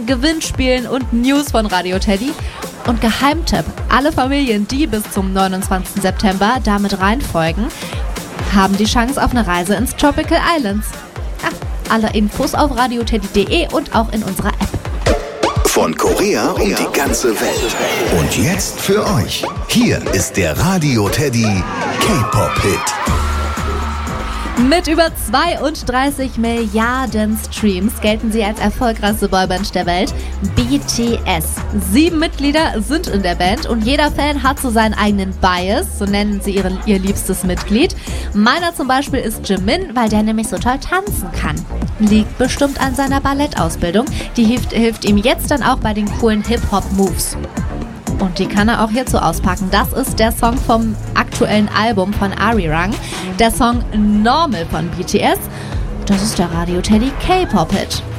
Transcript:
Gewinnspielen und News von Radio Teddy. Und Geheimtipp, alle Familien, die bis zum 29. September damit reinfolgen, haben die Chance auf eine Reise ins Tropical Islands. Ja, alle Infos auf radioteddy.de und auch in unserer App. Von Korea um die ganze Welt. Und jetzt für euch. Hier ist der Radio Teddy K-Pop-Hit. Mit über 32 Milliarden Streams gelten sie als erfolgreichste Boyband der Welt, BTS. 7 Mitglieder sind in der Band und jeder Fan hat so seinen eigenen Bias, so nennen sie ihr liebstes Mitglied. Meiner zum Beispiel ist Jimin, weil der nämlich so toll tanzen kann. Liegt bestimmt an seiner Ballettausbildung, die hilft ihm jetzt dann auch bei den coolen Hip-Hop-Moves. Und die kann er auch hierzu auspacken. Das ist der Song vom aktuellen Album von Arirang. Der Song Normal von BTS. Das ist der Radio Teddy K-Pop-Hit.